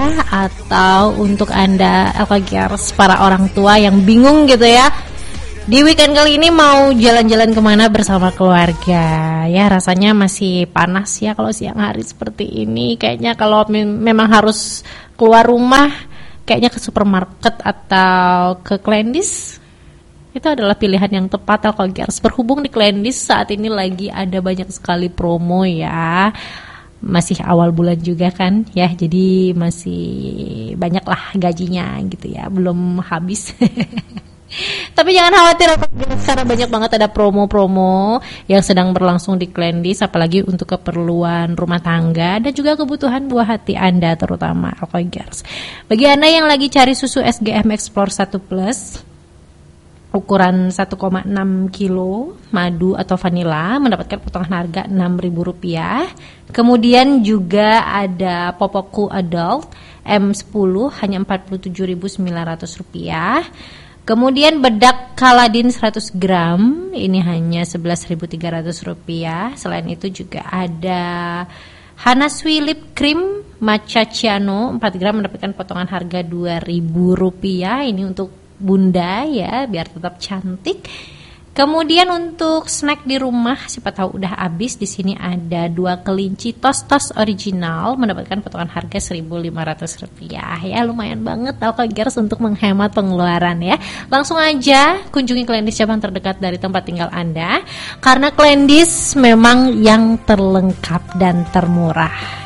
atau untuk Anda Alkagers, para orang tua yang bingung gitu ya, di weekend kali ini mau jalan-jalan kemana bersama keluarga. Ya rasanya masih panas ya kalau siang hari seperti ini. Kayaknya kalau memang harus keluar rumah, kayaknya ke supermarket atau ke Kleindis itu adalah pilihan yang tepat Alkagers. Berhubung di Kleindis saat ini lagi ada banyak sekali promo ya. Masih awal bulan juga kan ya, jadi masih banyak lah gajinya gitu ya, belum habis. Tapi jangan khawatir karena banyak banget ada promo-promo yang sedang berlangsung di Kleindis, apalagi untuk keperluan rumah tangga dan juga kebutuhan buah hati Anda terutama Alkagers. Bagi Anda yang lagi cari susu SGM Explore 1 Plus ukuran 1,6 kilo madu atau vanila mendapatkan potongan harga Rp6.000. Kemudian juga ada Popoku Adult M10 hanya Rp47.900. Kemudian bedak Kaladin 100 gram ini hanya Rp11.300. Selain itu juga ada Hanasui Lip Cream Macaciano 4 gram mendapatkan potongan harga Rp2.000. Ini untuk bunda ya, biar tetap cantik. Kemudian untuk snack di rumah, siapa tahu udah habis, di sini ada 2 kelinci tos original mendapatkan potongan harga Rp1.500. Ya lumayan banget Alkagers untuk menghemat pengeluaran ya. Langsung aja kunjungi Kleindis cabang terdekat dari tempat tinggal Anda, karena Kleindis memang yang terlengkap dan termurah.